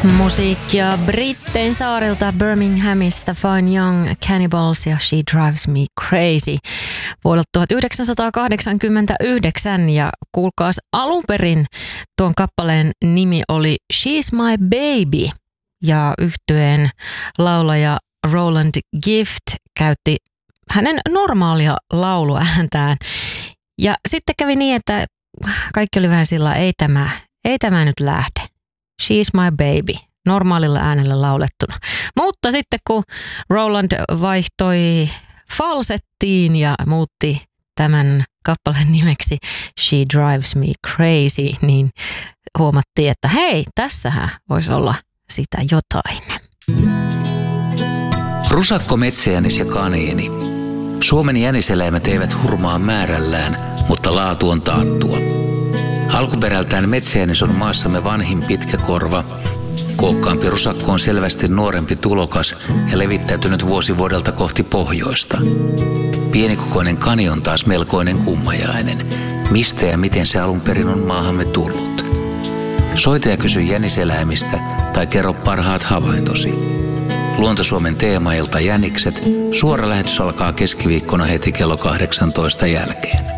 Musiikkia Brittein saarilta Birminghamista Fine Young, Cannibals ja She Drives Me Crazy vuodelta 1989 ja kuulkaas alun perin tuon kappaleen nimi oli She's My Baby ja yhtyeen laulaja Roland Gift käytti hänen normaalia lauluääntään ja sitten kävi niin, että kaikki oli vähän sillä ei tämä nyt lähde. She's my baby, normaalilla äänellä laulettuna. Mutta sitten kun Roland vaihtoi falsettiin ja muutti tämän kappaleen nimeksi She Drives Me Crazy, niin huomattiin, että hei, tässähän voisi olla sitä jotain. Rusakko, metsäjänis ja kaniini. Suomen jäniseläimet eivät hurmaa määrällään, mutta laatu on taattua. Alkuperältään metsäjänis on maassamme vanhin pitkäkorva. Kookkaampi rusakko on selvästi nuorempi tulokas ja levittäytynyt vuosi vuodelta kohti pohjoista. Pienikokoinen kani on taas melkoinen kummajainen. Mistä ja miten se alun perin on maahamme tullut? Soita ja kysy jäniseläimistä tai kerro parhaat havaintosi. Luonto-Suomen teemailta Jänikset. Suora lähetys alkaa keskiviikkona heti kello 18 jälkeen.